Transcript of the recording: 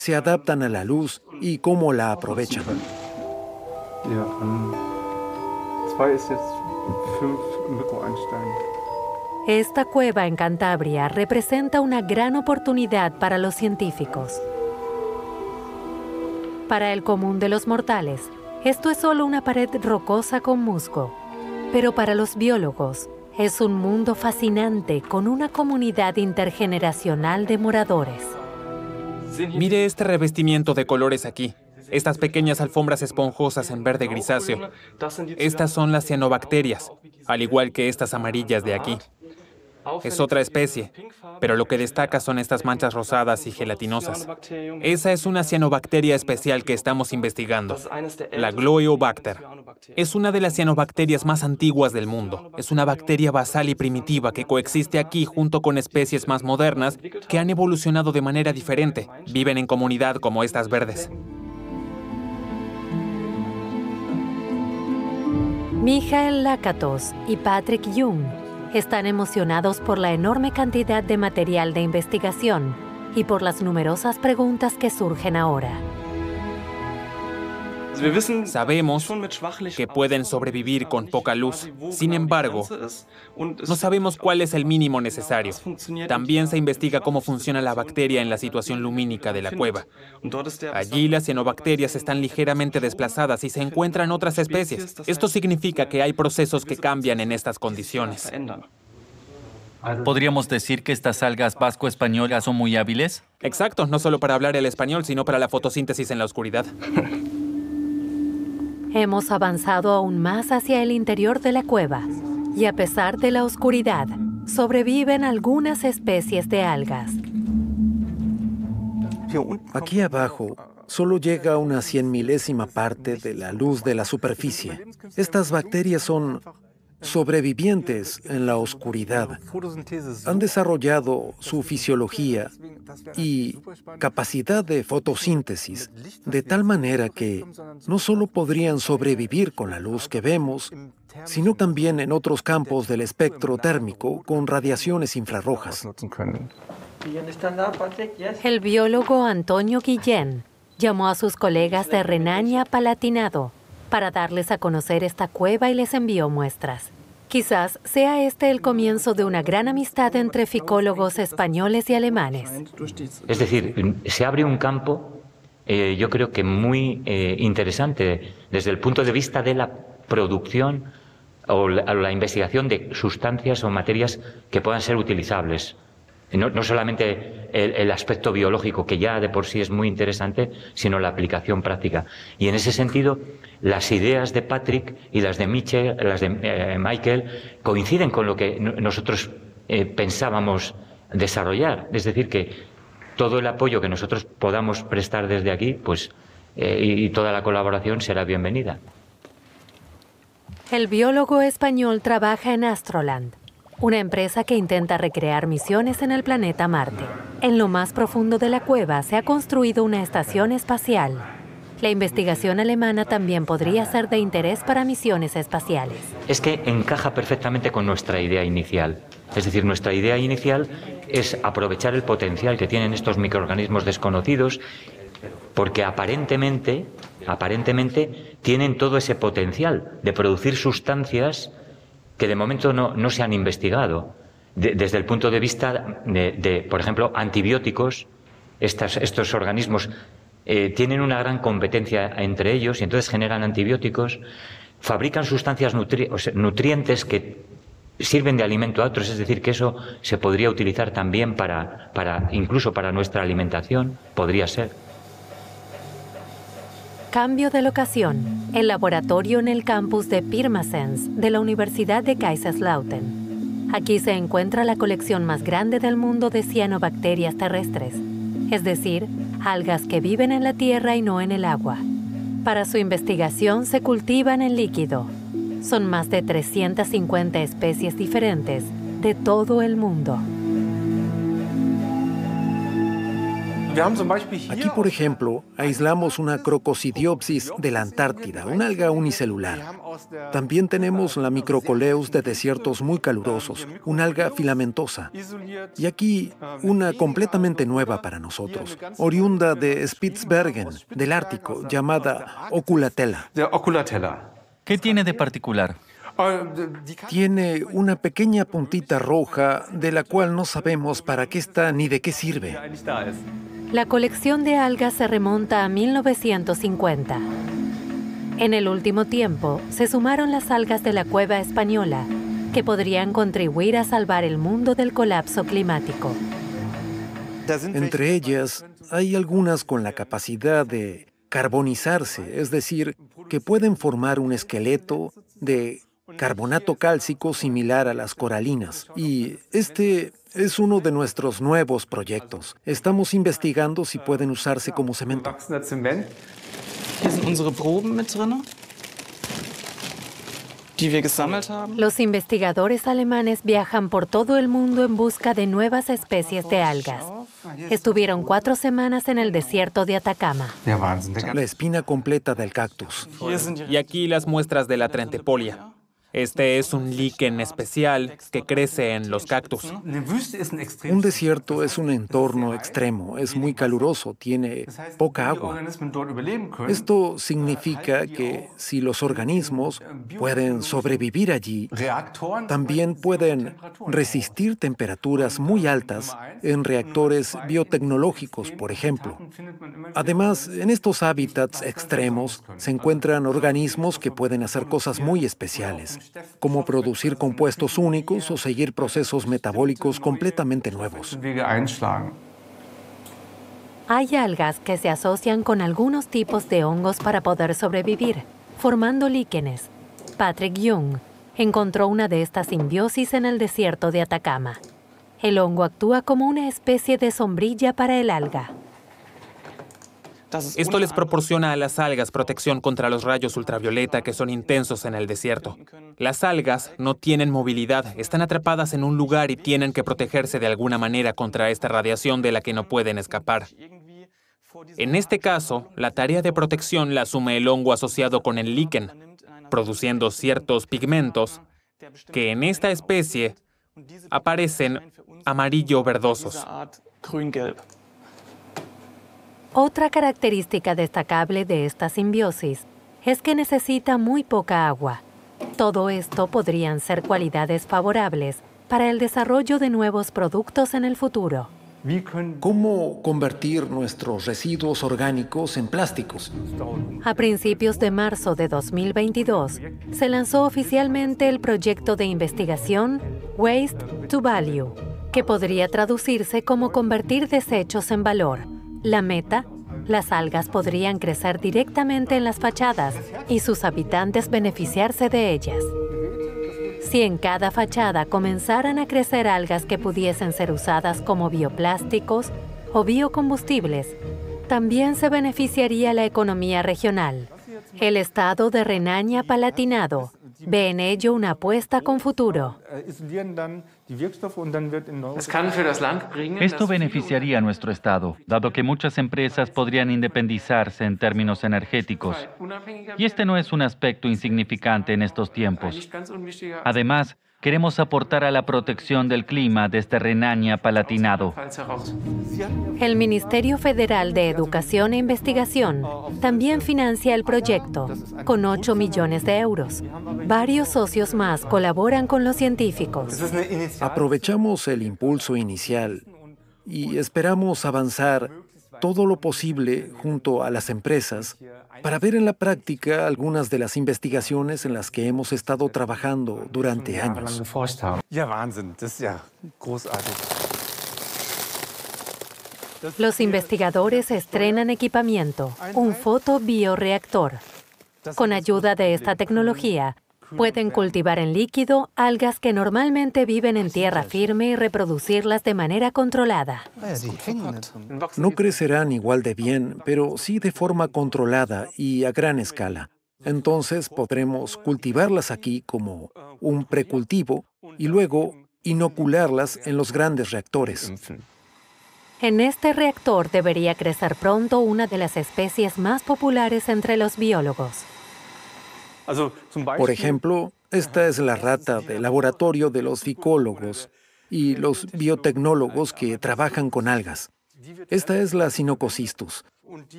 se adaptan a la luz y cómo la aprovechan. Ja, 2 ist jetzt 5 Mikroeinstein. Esta cueva en Cantabria representa una gran oportunidad para los científicos. Para el común de los mortales, esto es solo una pared rocosa con musgo. Pero para los biólogos, es un mundo fascinante con una comunidad intergeneracional de moradores. Mire este revestimiento de colores aquí. Estas pequeñas alfombras esponjosas en verde grisáceo. Estas son las cianobacterias, al igual que estas amarillas de aquí. Es otra especie, pero lo que destaca son estas manchas rosadas y gelatinosas. Esa es una cianobacteria especial que estamos investigando, la Gloeobacter. Es una de las cianobacterias más antiguas del mundo. Es una bacteria basal y primitiva que coexiste aquí junto con especies más modernas que han evolucionado de manera diferente. Viven en comunidad como estas verdes. Michael Lakatos y Patrick Jung están emocionados por la enorme cantidad de material de investigación y por las numerosas preguntas que surgen ahora. Sabemos que pueden sobrevivir con poca luz. Sin embargo, no sabemos cuál es el mínimo necesario. También se investiga cómo funciona la bacteria en la situación lumínica de la cueva. Allí las cianobacterias están ligeramente desplazadas y se encuentran otras especies. Esto significa que hay procesos que cambian en estas condiciones. ¿Podríamos decir que estas algas vasco-españolas son muy hábiles? Exacto, no solo para hablar el español, sino para la fotosíntesis en la oscuridad. Hemos avanzado aún más hacia el interior de la cueva y a pesar de la oscuridad, sobreviven algunas especies de algas. Aquí abajo solo llega una 100.000ª parte de la luz de la superficie. Estas bacterias son sobrevivientes en la oscuridad. Han desarrollado su fisiología y capacidad de fotosíntesis de tal manera que no solo podrían sobrevivir con la luz que vemos, sino también en otros campos del espectro térmico con radiaciones infrarrojas. El biólogo Antonio Guillén llamó a sus colegas de Renania-Palatinado para darles a conocer esta cueva y les envió muestras. Quizás sea este el comienzo de una gran amistad entre ficólogos españoles y alemanes. Es decir, se abre un campo, yo creo que muy interesante desde el punto de vista de la producción o la investigación de sustancias o materias que puedan ser utilizables. No solamente el aspecto biológico, que ya de por sí es muy interesante, sino la aplicación práctica. Y en ese sentido, las ideas de Patrick y las de Michael coinciden con lo que nosotros pensábamos desarrollar. Es decir, que todo el apoyo que nosotros podamos prestar desde aquí, pues, y toda la colaboración será bienvenida. El biólogo español trabaja en Astroland, una empresa que intenta recrear misiones en el planeta Marte. En lo más profundo de la cueva se ha construido una estación espacial. La investigación alemana también podría ser de interés para misiones espaciales. Es que encaja perfectamente con nuestra idea inicial. Es decir, nuestra idea inicial es aprovechar el potencial que tienen estos microorganismos desconocidos, porque aparentemente tienen todo ese potencial de producir sustancias que de momento no se han investigado. Desde el punto de vista de, por ejemplo, antibióticos, estos organismos tienen una gran competencia entre ellos y entonces generan antibióticos, fabrican sustancias nutrientes que sirven de alimento a otros, es decir, que eso se podría utilizar también incluso para nuestra alimentación, podría ser. Cambio de locación. El laboratorio en el campus de Pirmasens de la Universidad de Kaiserslautern. Aquí se encuentra la colección más grande del mundo de cianobacterias terrestres, es decir, algas que viven en la tierra y no en el agua. Para su investigación se cultivan en líquido. Son más de 350 especies diferentes de todo el mundo. Aquí, por ejemplo, aislamos una Crocosidiopsis de la Antártida, una alga unicelular. También tenemos la Microcoleus de desiertos muy calurosos, una alga filamentosa. Y aquí, una completamente nueva para nosotros, oriunda de Spitsbergen, del Ártico, llamada Oculatella. ¿Qué tiene de particular? Tiene una pequeña puntita roja de la cual no sabemos para qué está ni de qué sirve. La colección de algas se remonta a 1950. En el último tiempo, se sumaron las algas de la cueva española, que podrían contribuir a salvar el mundo del colapso climático. Entre ellas, hay algunas con la capacidad de carbonizarse, es decir, que pueden formar un esqueleto de carbonato cálcico similar a las coralinas. Y este es uno de nuestros nuevos proyectos. Estamos investigando si pueden usarse como cemento. Hier sind unsere Proben mit drin, die wir gesammelt haben. Los investigadores alemanes viajan por todo el mundo en busca de nuevas especies de algas. Estuvieron 4 semanas en el desierto de Atacama. La espina completa del cactus. Y aquí las muestras de la Trentepolia. Este es un líquen especial que crece en los cactus. Un desierto es un entorno extremo, es muy caluroso, tiene poca agua. Esto significa que si los organismos pueden sobrevivir allí, también pueden resistir temperaturas muy altas en reactores biotecnológicos, por ejemplo. Además, en estos hábitats extremos se encuentran organismos que pueden hacer cosas muy especiales, como producir compuestos únicos o seguir procesos metabólicos completamente nuevos. Hay algas que se asocian con algunos tipos de hongos para poder sobrevivir, formando líquenes. Patrick Young encontró una de estas simbiosis en el desierto de Atacama. El hongo actúa como una especie de sombrilla para el alga. Esto les proporciona a las algas protección contra los rayos ultravioleta que son intensos en el desierto. Las algas no tienen movilidad, están atrapadas en un lugar y tienen que protegerse de alguna manera contra esta radiación de la que no pueden escapar. En este caso, la tarea de protección la asume el hongo asociado con el líquen, produciendo ciertos pigmentos que en esta especie aparecen amarillo-verdosos. Otra característica destacable de esta simbiosis es que necesita muy poca agua. Todo esto podrían ser cualidades favorables para el desarrollo de nuevos productos en el futuro. ¿Cómo convertir nuestros residuos orgánicos en plásticos? A principios de marzo de 2022, se lanzó oficialmente el proyecto de investigación Waste to Value, que podría traducirse como convertir desechos en valor. La meta, las algas podrían crecer directamente en las fachadas y sus habitantes beneficiarse de ellas. Si en cada fachada comenzaran a crecer algas que pudiesen ser usadas como bioplásticos o biocombustibles, también se beneficiaría la economía regional. El estado de Renania-Palatinado ve en ello una apuesta con futuro. Esto beneficiaría a nuestro Estado, dado que muchas empresas podrían independizarse en términos energéticos. Y este no es un aspecto insignificante en estos tiempos. Además, queremos aportar a la protección del clima desde Renania-Palatinado. El Ministerio Federal de Educación e Investigación también financia el proyecto, con 8 millones de euros. Varios socios más colaboran con los científicos. Aprovechamos el impulso inicial y esperamos avanzar todo lo posible junto a las empresas para ver en la práctica algunas de las investigaciones en las que hemos estado trabajando durante años. Los investigadores estrenan equipamiento, un fotobioreactor. Con ayuda de esta tecnología, pueden cultivar en líquido algas que normalmente viven en tierra firme y reproducirlas de manera controlada. No crecerán igual de bien, pero sí de forma controlada y a gran escala. Entonces podremos cultivarlas aquí como un precultivo y luego inocularlas en los grandes reactores. En este reactor debería crecer pronto una de las especies más populares entre los biólogos. Por ejemplo, esta es la rata de laboratorio de los ficólogos y los biotecnólogos que trabajan con algas. Esta es la Sinocosistus.